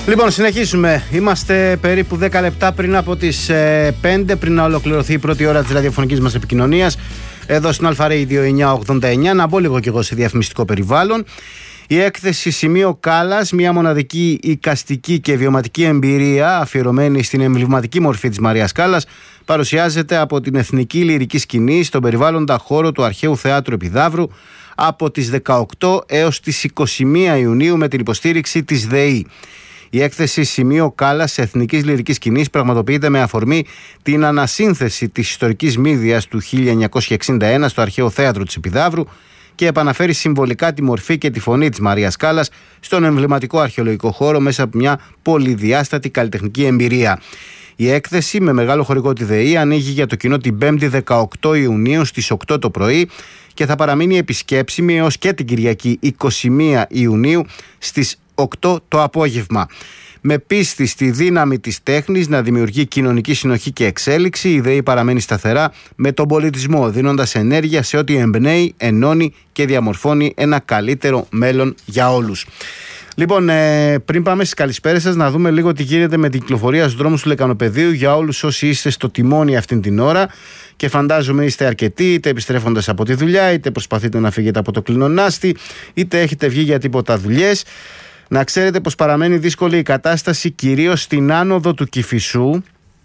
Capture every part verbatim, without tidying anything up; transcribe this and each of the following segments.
Λοιπόν, συνεχίσουμε. Είμαστε περίπου δέκα λεπτά πριν από τις ε, πέντε, πριν να ολοκληρωθεί η πρώτη ώρα της ραδιοφωνικής μας επικοινωνίας εδώ στην Αλφα Radio εννιακόσια ογδόντα εννιά. Να μπω λίγο κι εγώ σε διαφημιστικό περιβάλλον. Η έκθεση Σημείο Κάλλας, μια μοναδική εικαστική και βιωματική εμπειρία αφιερωμένη στην εμβληματική μορφή της Μαρίας Κάλλας, παρουσιάζεται από την Εθνική Λυρική Σκηνή στον περιβάλλοντα χώρο του Αρχαίου Θεάτρου Επιδαύρου από τις δεκαοκτώ έως τις είκοσι μία Ιουνίου με την υποστήριξη της ΔΕΗ. Η έκθεση Σημείο Κάλλας Εθνικής Λυρικής Σκηνής πραγματοποιείται με αφορμή την ανασύνθεση της ιστορικής μύδιας του χίλια εννιακόσια εξήντα ένα στο Αρχαίο Θέατρο της Επιδαύρου και επαναφέρει συμβολικά τη μορφή και τη φωνή της Μαρίας Κάλλας στον εμβληματικό αρχαιολογικό χώρο μέσα από μια πολυδιάστατη καλλιτεχνική εμπειρία. Η έκθεση, με μεγάλο χορηγό τη ΔΕΗ, ανοίγει για το κοινό την πέμπτη δεκαοκτώ Ιουνίου στις οκτώ το πρωί και θα παραμείνει επισκέψιμη έως και την Κυριακή είκοσι μία Ιουνίου στις οκτώ το απόγευμα. Με πίστη στη δύναμη της τέχνης να δημιουργεί κοινωνική συνοχή και εξέλιξη, η ΔΕΗ παραμένει σταθερά με τον πολιτισμό, δίνοντας ενέργεια σε ό,τι εμπνέει, ενώνει και διαμορφώνει ένα καλύτερο μέλλον για όλους. Λοιπόν, ε, πριν πάμε στις καλησπέρες σας, να δούμε λίγο τι γίνεται με την κυκλοφορία στους δρόμους του Λεκανοπεδίου για όλους όσοι είστε στο τιμόνι αυτήν την ώρα και φαντάζομαι είστε αρκετοί, είτε επιστρέφοντας από τη δουλειά, είτε προσπαθείτε να φύγετε από το κλινονάστη, είτε έχετε βγει για τίποτα δουλειές. Να ξέρετε πως παραμένει δύσκολη η κατάσταση κυρίως στην άνοδο του Κηφισού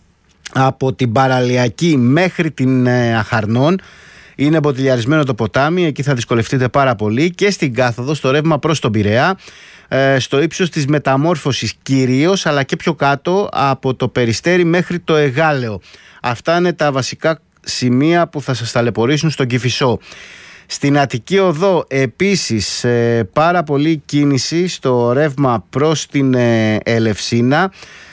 από την Παραλιακή μέχρι την ε, Αχαρνών. Είναι μποτιλιαρισμένο το ποτάμι, εκεί θα δυσκολευτείτε πάρα πολύ, και στην κάθοδο στο ρεύμα προς τον Πειραιά, ε, στο ύψος της Μεταμόρφωσης κυρίως, αλλά και πιο κάτω από το Περιστέρι μέχρι το Εγάλεο. Αυτά είναι τα βασικά σημεία που θα σας ταλαιπωρήσουν στον Κηφισό. Στην Αττική Οδό επίσης ε, πάρα πολύ κίνηση στο ρεύμα προς την ε, Ελευσίνα,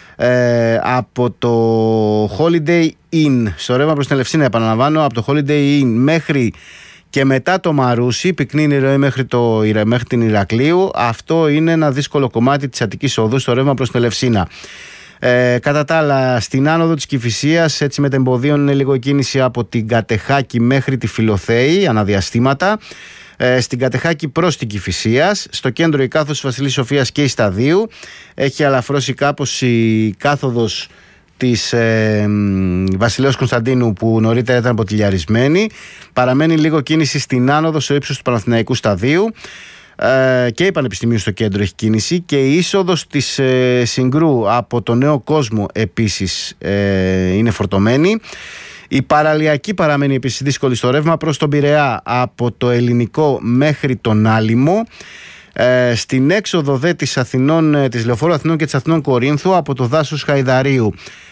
ε, από το Holiday Inn, στο ρεύμα προς την Ελευσίνα επαναλαμβάνω, από το Holiday Inn μέχρι και μετά το Μαρούσι, πυκνή είναι η ροή μέχρι, το, μέχρι την Ηρακλείου. Αυτό είναι ένα δύσκολο κομμάτι της Αττικής Οδού στο ρεύμα προς την Ελευσίνα. Ε, κατά τα άλλα, στην άνοδο της Κηφισίας, έτσι με τεμποδίων, είναι λίγο κίνηση από την Κατεχάκη μέχρι τη Φιλοθέη αναδιαστήματα. Ε, στην Κατεχάκη προς την Κηφισίας, στο κέντρο η κάθοδος Βασιλής Σοφίας και η Σταδίου. Έχει αλαφρώσει κάπως η κάθοδος της ε, Βασιλέως Κωνσταντίνου που νωρίτερα ήταν ποτηλιαρισμένη. Παραμένει λίγο κίνηση στην άνοδο στο ύψος του Παναθηναϊκού Σταδίου. Uh, και η Πανεπιστημίου στο κέντρο έχει κίνηση, και η είσοδος της uh, Συγκρού από το Νέο Κόσμο επίσης uh, είναι φορτωμένη. Η Παραλιακή παραμένει επίσης δύσκολη στο ρεύμα προς τον Πειραιά από το Ελληνικό μέχρι τον Άλυμο. Uh, στην έξοδο δε της, Αθηνών, της Λεωφόρου Αθηνών και της Αθηνών Κορίνθου από το δάσος Χαϊδαρίου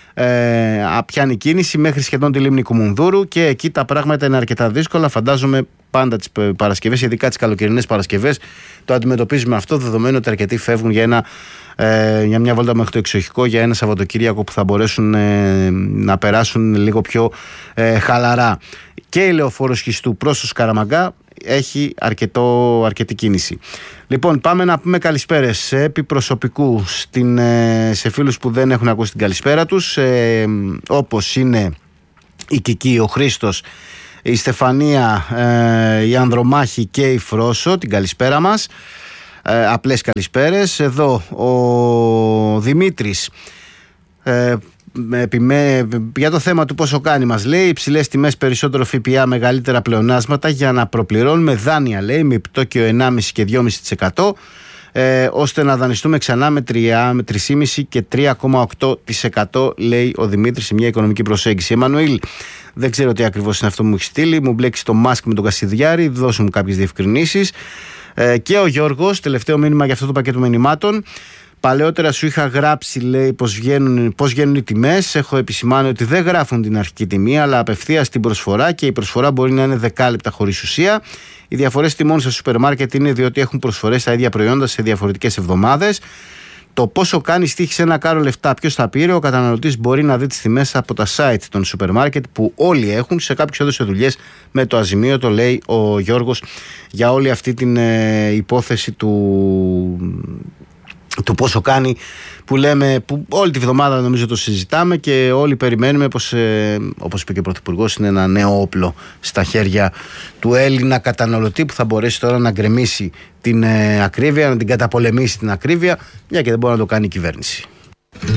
Uh, πιάνει κίνηση μέχρι σχεδόν τη λίμνη Κουμουνδούρου, και εκεί τα πράγματα είναι αρκετά δύσκολα. Φαντάζομαι πάντα τις Παρασκευές, ειδικά τις καλοκαιρινές Παρασκευές, το αντιμετωπίζουμε αυτό, δεδομένου ότι αρκετοί φεύγουν για, ένα, ε, για μια βόλτα μέχρι το εξοχικό, για ένα Σαββατοκύριακο που θα μπορέσουν ε, να περάσουν λίγο πιο ε, χαλαρά. Και η Λεωφόρος Χιστού προς το Σκαραμαγκά έχει αρκετό, αρκετή κίνηση. Λοιπόν, πάμε να πούμε καλησπέρες επί προσωπικού στην, σε φίλους που δεν έχουν ακούσει την καλησπέρα τους, ε, όπως είναι η Κική, ο Χρήστος, η Στεφανία, ε, η Ανδρομάχη και η Φρόσο. Την καλησπέρα μας, ε, απλές καλησπέρες. Εδώ ο Δημήτρης, ε, με, για το θέμα του πόσο κάνει μας λέει: υψηλές τιμές, περισσότερο ΦΠΑ, μεγαλύτερα πλεονάσματα για να προπληρώνουμε δάνεια, λέει, με επιτόκιο ενάμιση και δυόμιση τοις εκατό, ε, ώστε να δανειστούμε ξανά με τρία κόμμα πέντε και τρία κόμμα οκτώ τοις εκατό, λέει ο Δημήτρης, σε μια οικονομική προσέγγιση. Εμμανουήλ, δεν ξέρω τι ακριβώς είναι αυτό που μου έχει στείλει, μου μπλέξει το Μάσκ με τον Κασιδιάρη, δώσε μου κάποιες διευκρινήσεις. ε, Και ο Γιώργος, τελευταίο μήνυμα για αυτό το πακέτο μηνυμάτων. Παλαιότερα σου είχα γράψει, λέει, πώς βγαίνουν, πώς βγαίνουν οι τιμές. Έχω επισημάνει ότι δεν γράφουν την αρχική τιμή, αλλά απευθείας την προσφορά, και η προσφορά μπορεί να είναι δεκάλεπτα χωρίς ουσία. Οι διαφορές τιμών στα σούπερ μάρκετ είναι διότι έχουν προσφορές στα ίδια προϊόντα σε διαφορετικές εβδομάδες. Το πόσο κάνει στοίχη σε ένα κάρο λεφτά, ποιος θα πήρε, ο καταναλωτής μπορεί να δει τις τιμές από τα site των σούπερ μάρκετ που όλοι έχουν. Σε κάποιους έδωσε δουλειές με το αζημίωτο, λέει ο Γιώργος, για όλη αυτή την ε, υπόθεση του. το πόσο κάνει, που λέμε, που όλη τη βδομάδα νομίζω το συζητάμε και όλοι περιμένουμε πως, ε, όπως είπε και ο Πρωθυπουργός, είναι ένα νέο όπλο στα χέρια του Έλληνα καταναλωτή που θα μπορέσει τώρα να γκρεμίσει την ε, ακρίβεια, να την καταπολεμήσει την ακρίβεια, μια και δεν μπορεί να το κάνει η κυβέρνηση.